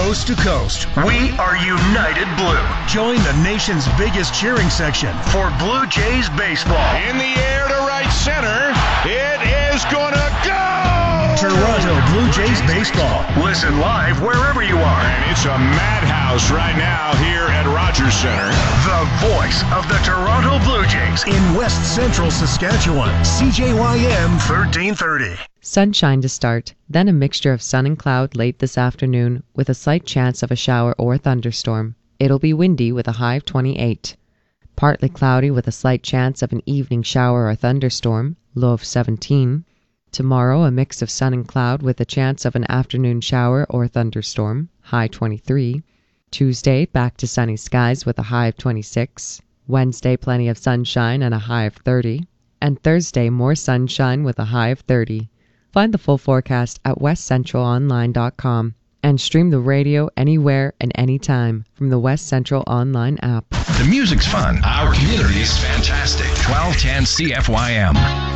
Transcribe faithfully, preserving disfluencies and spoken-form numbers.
coast to coast, we are United Blue. Join the nation's biggest cheering section for Blue Jays baseball. In the air to right center, it is gonna go! Toronto Blue Jays baseball. Listen live wherever you are. And it's a madhouse right now here at Rogers Center. The voice of the Toronto Blue Jays in West Central Saskatchewan. C J Y M thirteen thirty. Sunshine to start, then a mixture of sun and cloud late this afternoon with a slight chance of a shower or thunderstorm. It'll be windy with a high of twenty-eight. Partly cloudy with a slight chance of an evening shower or thunderstorm, low of seventeen. Tomorrow, a mix of sun and cloud with a chance of an afternoon shower or thunderstorm, high twenty-three. Tuesday, back to sunny skies with a high of twenty-six. Wednesday, plenty of sunshine and a high of thirty. And Thursday, more sunshine with a high of thirty. Find the full forecast at west central online dot com and stream the radio anywhere and anytime from the West Central Online app. The music's fun. Our community is fantastic. twelve ten C F Y M.